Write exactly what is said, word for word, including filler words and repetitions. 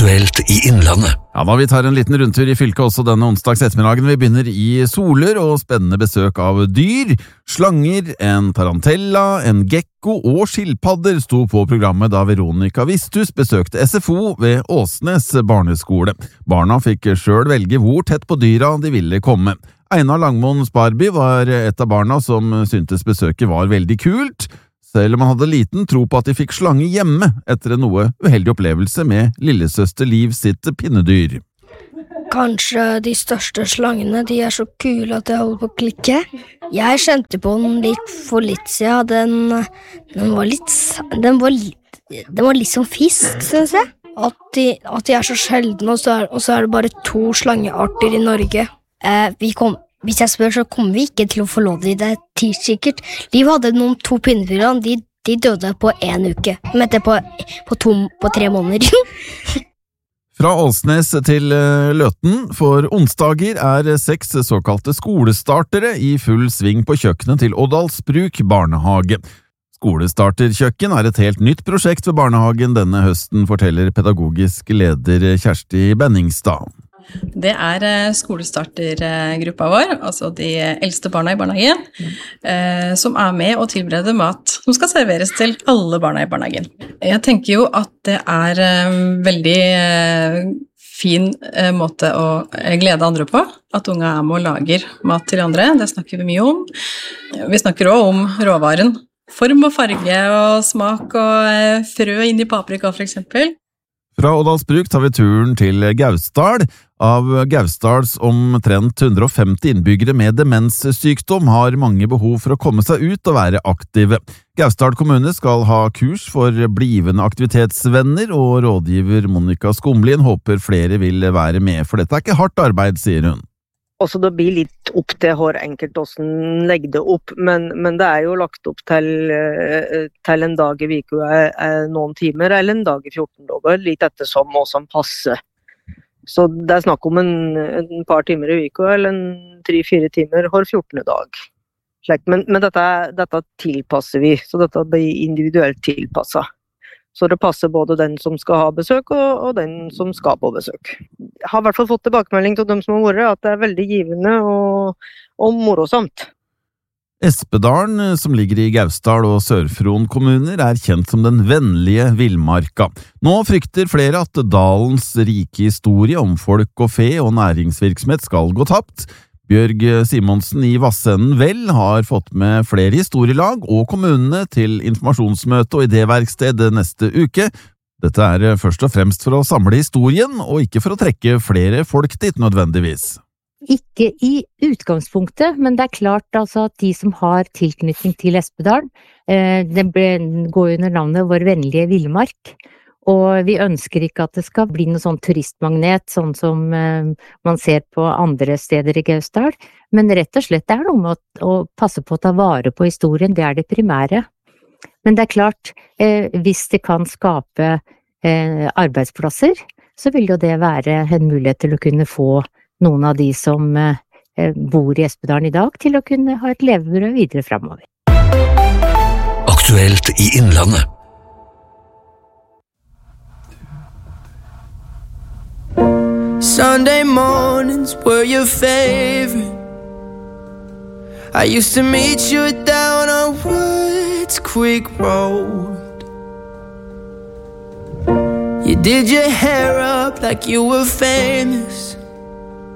Aktuelt i Innlandet. Ja, da vi tar en liten rundtur i fylket også denne onsdags ettermiddagen. Vi begynner i Solør og spennende besøk av dyr, slanger, en tarantella, en gekko og skilpadder sto på programmet da Veronica Vistus besøkte S F O ved Åsnes barneskole. Barna fikk selv velge hvor tett på dyra de ville komme. Einar Langmons Barbie var et av barna som syntes besøket var veldig kult, selv om han hadde liten tro på at de fikk slange hjemme etter en noe uheldig opplevelse med lillesøster Liv sitt pinnedyr. Kanskje de største slangene, de er så kule at jeg holder på å klikke. Jeg kjente på den litt for litt siden. Den, den var litt, den var litt, den var litt som fisk, synes jeg. At de, at de er så sjeldne, og så er, og så er det bare to slangearter i Norge. Eh, vi kom... Hvis jeg spør, så kommer vi ikke til å få lov til det tid sikkert. Liv hadde noen to pinnedyr, de, de døde på en uke. Men det på, på, to, på tre måneder. Fra Åsnes til Løten, for onsdager er seks såkalte skolestartere i full sving på kjøkkenet til Oddalsbruk barnehage. Skolestarterkjøkken er et helt nytt prosjekt ved barnehagen denne høsten, forteller pedagogisk leder Kjersti Benningstad. Det er skolestartergruppa vår, altså de eldste barna i barnehagen, eh, som er med og tilbereder mat som skal serveres til alle barna i barnehagen. Jeg tenker jo at det er eh, veldig eh, fin eh, måte å glede andre på, at unge er med og lager mat til andre. Det snakker vi mye om. Vi snakker også om råvaren. Form og farge og smak og eh, frø inn i paprika for eksempel. Fra Oddalsbruk tar vi turen til Gausdal. Av Gausdals omtrent hundre og femti innbyggere med demenssykdom har mange behov for å komme seg ut og være aktive. Gausdal kommune skal ha kurs for blivende aktivitetsvenner, og rådgiver Monica Skomlin håper flere vil være med, for dette er ikke hardt arbeid, sier hun. Også det blir litt opp til hver enkelt hvordan legge det opp, men, men det er jo lagt opp til, til en dag i viku er noen timer, eller en dag i fjorten dager, litt etter som hva som passer. Så det er snakk om en, en par timer i viku, eller en tre-fire timer hver fjortende dag. Men, men dette, dette tilpasser vi, så dette blir individuelt tilpasset. Så det passer både den som skal ha besøk og, og den som skal på besøk. Jeg har i hvert fall fått tilbakemelding til dem som har vært, at det er veldig givende og, og morosamt. Espedalen, som ligger i Gausdal og Sør-Fron kommuner, er kjent som den vennlige villmarka. Nå frykter flere at dalens rike historie om folk og fe og næringsvirksomhet skal gå tapt. Bjørg Simonsen i Vassenden Vel har fått med flere historielag og kommunene til informasjonsmøte og idéverksted neste uke. Dette er først og fremst for å samle historien, og ikke for å trekke flere folk dit nødvendigvis. Ikke i utgangspunktet, men det er klart altså at de som har tilknytning til Espedal, eh, det går under navnet Vår vennlige villmark. Og vi ønsker ikke at det skal bli noe sånn turistmagnet, sånn som eh, man ser på andre steder i Gausdal, men rett og slett det er noe med å, å passe på å ta vare på historien, det er det primære. Men det er klart, eh, hvis det kan skape eh, arbeidsplasser, så vil jo det være en mulighet til å kunne få noen av de som eh, bor i Espedalen i dag, til å kunne ha et levebrød videre fremover. Aktuelt i Innlandet. Sunday mornings were your favorite. I used to meet you down on Woods Creek Road. You did your hair up like you were famous.